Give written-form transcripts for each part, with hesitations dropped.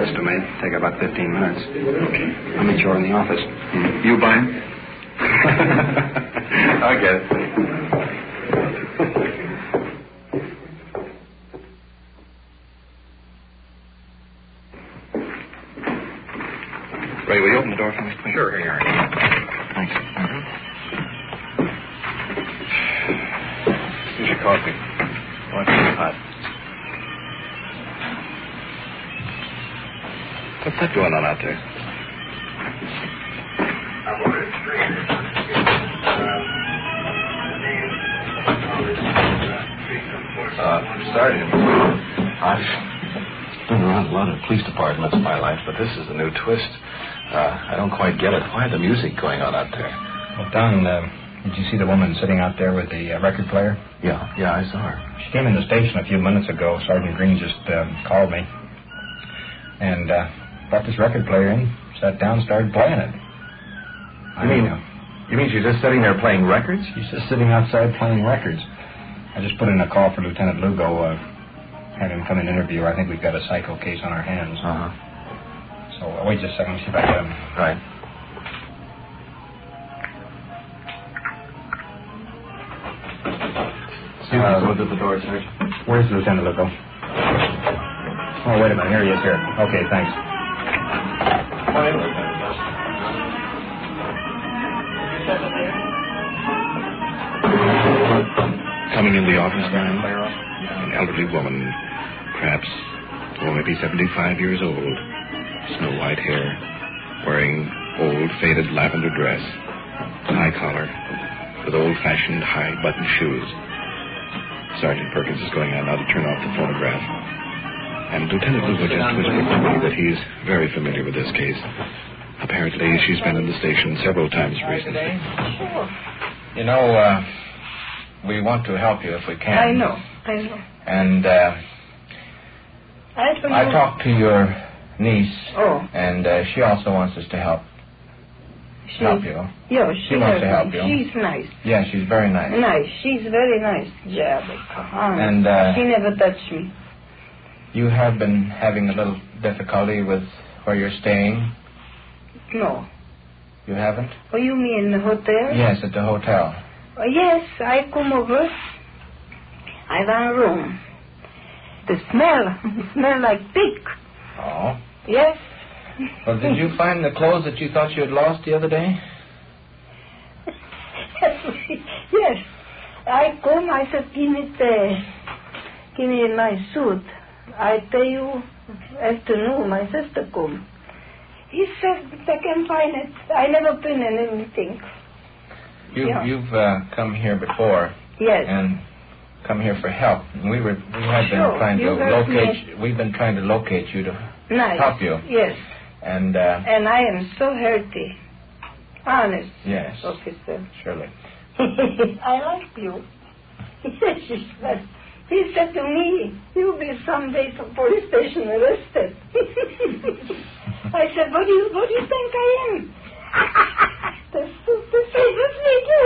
estimate. Take about 15 minutes. Okay. I'll meet you in the office. You buying? I get it. Ray, will you open the door for me, please? Sure, here you are. Thanks. Here's your coffee. Watch it hot. What's that going on out there? Sergeant, I've been around a lot of police departments in my life, but this is a new twist. I don't quite get it. Why the music going on out there? Well, Don, did you see the woman sitting out there with the record player? Yeah, I saw her. She came in the station a few minutes ago. Sergeant Green just called me. And brought this record player in, sat down, started playing it. You mean she's just sitting there playing records? She's just sitting outside playing records. I just put in a call for Lieutenant Lugo, have him come and interview her. I think we've got a psycho case on our hands. Uh-huh. So wait just a second, see if I can. Right. Close at the door, Sergeant. Where's Lieutenant Lugo? Oh, wait a minute. Here he is, here. Okay, thanks. Coming in the office now, an elderly woman, perhaps, maybe 75 years old, snow-white hair, wearing old, faded lavender dress, high collar, with old-fashioned high-button shoes. Sergeant Perkins is going out now to turn off the phonograph. And Lieutenant Lugo just whispered to me that he's very familiar with this case. Apparently, she's been in the station several times recently. Sure. You know, we want to help you if we can. I know. And I talked to your niece. Oh. And she also wants us to help you. Yeah, she wants to help you. She's nice. Yeah, she's very nice. Nice. She's very nice. Yeah, and she never touched me. You have been having a little difficulty with where you're staying? No. You haven't? Oh, you mean the hotel? Yes, at the hotel. Oh, yes, I come over. I want a room. The smell like pig. Oh. Yes. Well, did you find the clothes that you thought you had lost the other day? Yes. I come, I said, give me my suit. I tell you, afternoon, my sister come. He said, I can find it. I never been in anything. You've come here before. Yes. And come here for help. And we've been trying to locate you to help you. Yes. And I am so hurty. Honest. Yes. Officer. Surely. I like you. He said to me, you'll be someday to police station arrested. I said, what do you think I am? The same as me too.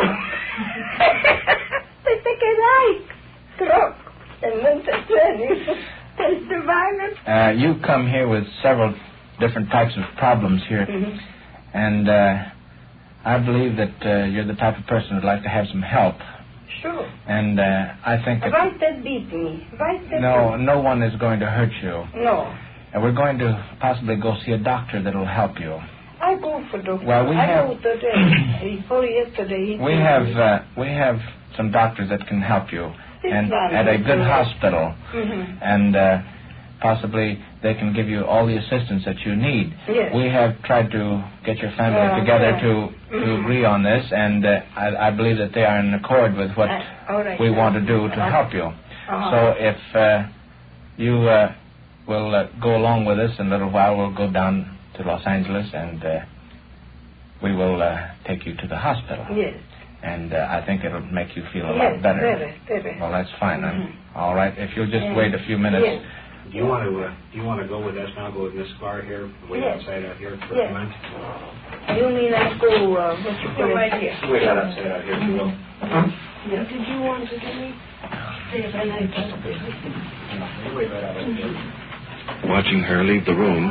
They think I like drug and mental training and survival. You come here with several different types of problems here. Mm-hmm. And I believe that you're the type of person who'd like to have some help. Sure. And I think that... Why that beat me? No one is going to hurt you. No. And we're going to possibly go see a doctor that will help you. I go for doctor. Well, I go today. Before yesterday. We have some doctors that can help you. And at a good hospital. Mm-hmm. And possibly they can give you all the assistance that you need. Yes. We have tried to get your family together to agree on this, and I believe that they are in accord with what we want to do to help you. So if you will go along with us in a little while, we'll go down to Los Angeles and we will take you to the hospital. Yes. And I think it'll make you feel a lot better. Very. Well, that's fine. Mm-hmm. All right. If you'll just wait a few minutes. Yes. Do you want to go with us now? Go with Miss Clark here, wait outside out here for a month. You mean I go? What you call right here? Wait outside out here. Mm-hmm. Yeah. Did you want to give me? Watching her leave the room,